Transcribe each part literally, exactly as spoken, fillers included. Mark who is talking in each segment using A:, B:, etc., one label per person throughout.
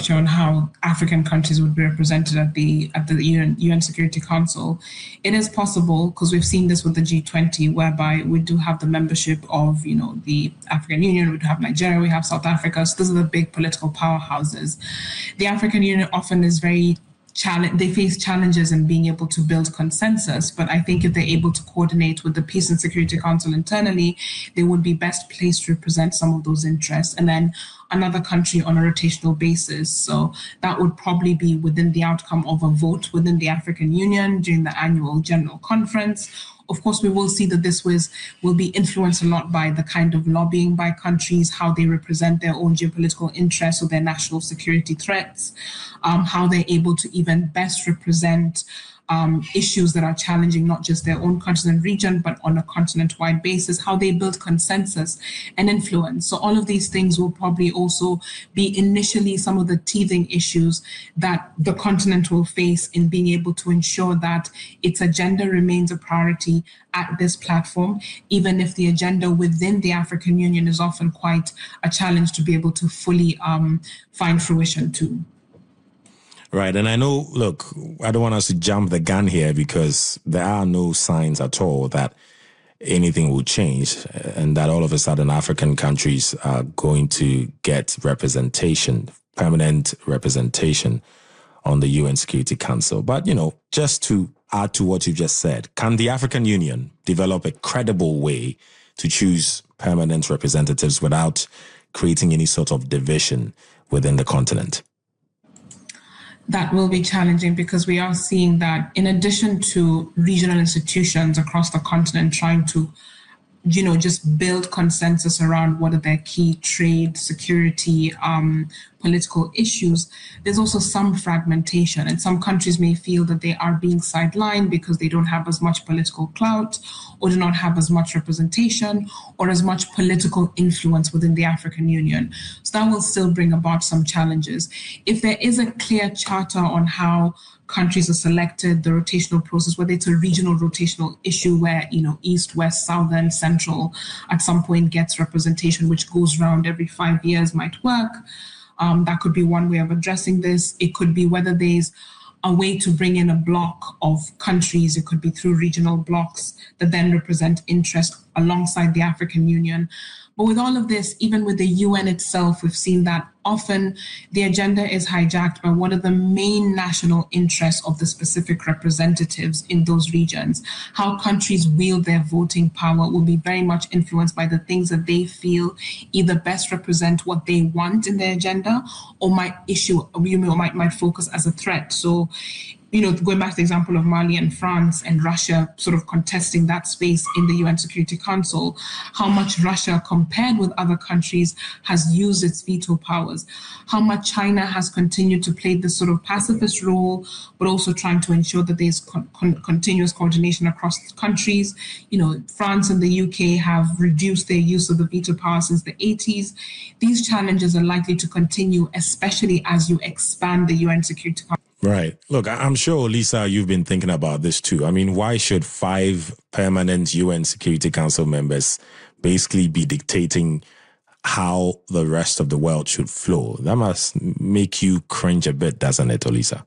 A: structure on how African countries would be represented at the at the U N, U N Security Council, it is possible, because we've seen this with the G twenty, whereby we do have the membership of, you know, the African Union, we do have Nigeria, we have South Africa. So those are the big political powerhouses. The African Union often is very challenge, they face challenges in being able to build consensus. But I think if they're able to coordinate with the Peace and Security Council internally, they would be best placed to represent some of those interests. And then another country on a rotational basis. So that would probably be within the outcome of a vote within the African Union during the annual General Conference. Of course, we will see that this was will be influenced a lot by the kind of lobbying by countries, how they represent their own geopolitical interests or their national security threats, um, how they're able to even best represent um, issues that are challenging not just their own continent region, but on a continent-wide basis, how they build consensus and influence. So all of these things will probably also be initially some of the teething issues that the continent will face in being able to ensure that its agenda remains a priority at this platform, even if the agenda within the African Union is often quite a challenge to be able to fully um, find fruition to.
B: Right. And I know, look, I don't want us to jump the gun here because there are no signs at all that anything will change and that all of a sudden African countries are going to get representation, permanent representation on the U N Security Council. But, you know, just to add to what you just said, can the African Union develop a credible way to choose permanent representatives without creating any sort of division within the continent?
A: That will be challenging because we are seeing that in addition to regional institutions across the continent trying to, you know, just build consensus around what are their key trade, security, um, political issues, there's also some fragmentation. And some countries may feel that they are being sidelined because they don't have as much political clout or do not have as much representation or as much political influence within the African Union. So that will still bring about some challenges. If there is a clear charter on how countries are selected, the rotational process, whether it's a regional rotational issue where, you know, East, West, Southern, Central at some point gets representation, which goes round every five years might work. Um, that could be one way of addressing this. It could be whether there's a way to bring in a block of countries. It could be through regional blocks that then represent interest alongside the African Union. But with all of this, even with the U N itself, we've seen that often the agenda is hijacked by what are the main national interests of the specific representatives in those regions. How countries wield their voting power will be very much influenced by the things that they feel either best represent what they want in their agenda or might issue, you know, might, might focus as a threat. So, you know, going back to the example of Mali and France and Russia sort of contesting that space in the U N Security Council, how much Russia compared with other countries has used its veto powers, how much China has continued to play this sort of pacifist role, but also trying to ensure that there's con- con- continuous coordination across countries. You know, France and the U K have reduced their use of the veto power since the eighties. These challenges are likely to continue, especially as you expand the U N Security Council.
B: Right. Look, I'm sure, Lisa, you've been thinking about this too. I mean, why should five permanent U N Security Council members basically be dictating how the rest of the world should flow? That must make you cringe a bit, doesn't it, Olisa?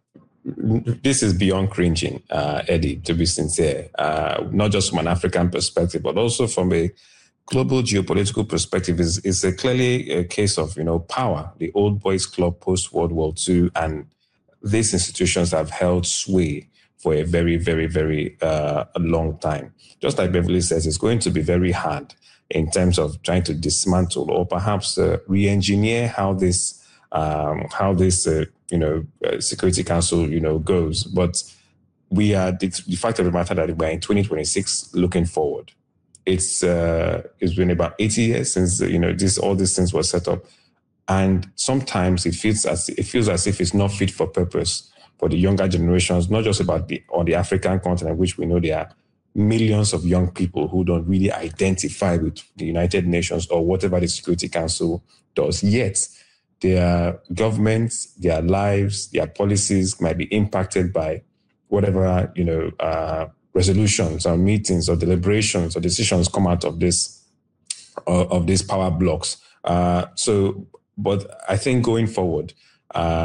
C: This is beyond cringing, uh, Eddie, to be sincere, uh, not just from an African perspective, but also from a global geopolitical perspective. Is is a clearly a case of, you know, power, the old boys club post-World War Two, and these institutions have held sway for a very, very, very uh, a long time. Just like Beverly says, it's going to be very hard in terms of trying to dismantle or perhaps uh, re-engineer how this, um, how this, uh, you know, uh, Security Council, you know, goes. But we are the, the fact of the matter that we're in twenty twenty-six, looking forward. It's uh, it's been about eighty years since, you know, this all these things were set up. And sometimes it feels as it feels as if it's not fit for purpose for the younger generations, not just about the on the African continent, which we know there are millions of young people who don't really identify with the United Nations or whatever the Security Council does. Yet their governments, their lives, their policies might be impacted by whatever, you know, uh, resolutions or meetings or deliberations or decisions come out of this uh, of these power blocks. Uh, so. But I think going forward, uh,